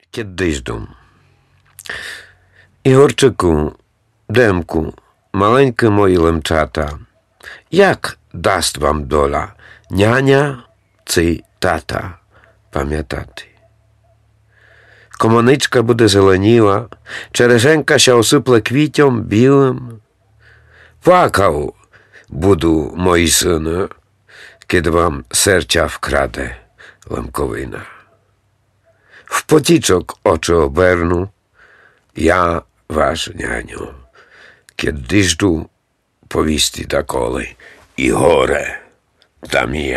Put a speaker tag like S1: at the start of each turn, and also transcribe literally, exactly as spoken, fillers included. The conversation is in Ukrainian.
S1: Кідись дум. Ігорчику, Демку, маленькі мої лемчата, як дасть вам доля, няня чи тата, пам'ятати? Комоничка буде зеленіла, черешенька ще осипле квітям білим. Плакав буду, мої сини, кид вам серця вкраде лемковина. В потічок очі оберну, я ваш няню, кид діжду повісти доколи, і горе там і я.